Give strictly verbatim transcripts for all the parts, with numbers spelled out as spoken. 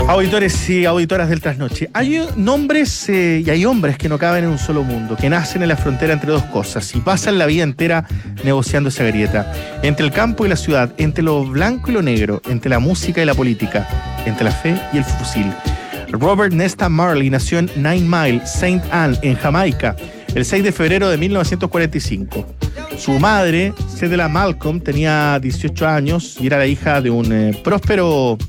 Auditores y auditoras del Trasnoche, hay nombres eh, y hay hombres que no caben en un solo mundo, que nacen en la frontera entre dos cosas y pasan la vida entera negociando esa grieta, entre el campo y la ciudad, entre lo blanco y lo negro, entre la música y la política, entre la fe y el fusil. Robert Nesta Marley nació en Nine Mile, Saint Anne, en Jamaica, el seis de febrero de mil novecientos cuarenta y cinco. Su madre, Cedella Malcolm, tenía dieciocho años y era la hija de un eh, próspero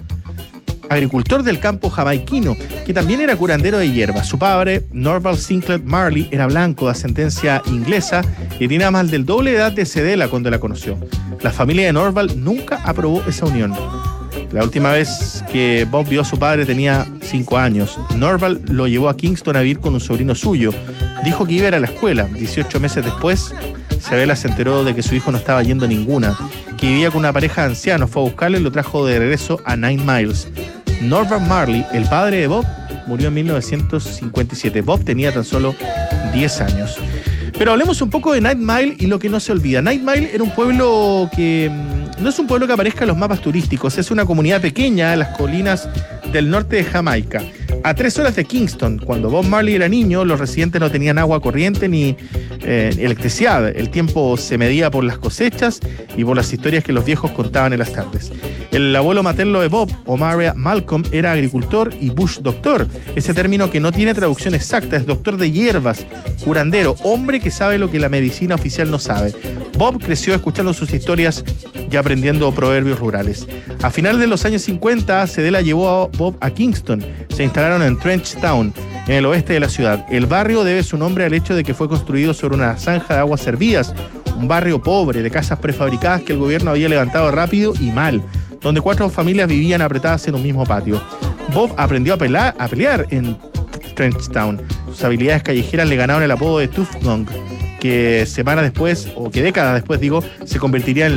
agricultor del campo jamaiquino, que también era curandero de hierba. Su padre, Norval Sinclair Marley, era blanco de ascendencia inglesa y tenía más del doble de edad de Cedella cuando la conoció. La familia de Norval nunca aprobó esa unión. La última vez que Bob vio a su padre tenía cinco años. Norval lo llevó a Kingston a vivir con un sobrino suyo. Dijo que iba a ir a la escuela. dieciocho meses después, Cedella se enteró de que su hijo no estaba yendo a ninguna, que vivía con una pareja de ancianos. Fue a buscarlo y lo trajo de regreso a Nine Miles. Norval Marley, el padre de Bob, murió en mil novecientos cincuenta y siete. Bob tenía tan solo diez años. Pero hablemos un poco de Nine Mile y lo que no se olvida. Nine Mile era un pueblo que mmm, no es un pueblo que aparezca en los mapas turísticos, es una comunidad pequeña en las colinas del norte de Jamaica. A tres horas de Kingston. Cuando Bob Marley era niño, los residentes no tenían agua corriente ni eh, electricidad. El tiempo se medía por las cosechas y por las historias que los viejos contaban en las tardes. El abuelo materno de Bob, Omariah Malcolm, era agricultor y bush doctor. Ese término que no tiene traducción exacta, es doctor de hierbas, curandero, hombre que sabe lo que la medicina oficial no sabe. Bob creció escuchando sus historias y aprendiendo proverbios rurales. A finales de los años cincuenta, Cedella llevó a Bob a Kingston. Se instalaron en Trenchtown, en el oeste de la ciudad. El barrio debe su nombre al hecho de que fue construido sobre una zanja de aguas servidas, un barrio pobre de casas prefabricadas que el gobierno había levantado rápido y mal, donde cuatro familias vivían apretadas en un mismo patio. Bob aprendió a, pelar, a pelear en Trenchtown. Sus habilidades callejeras le ganaron el apodo de Tough Gong, que semanas después, o que décadas después digo, se convertiría en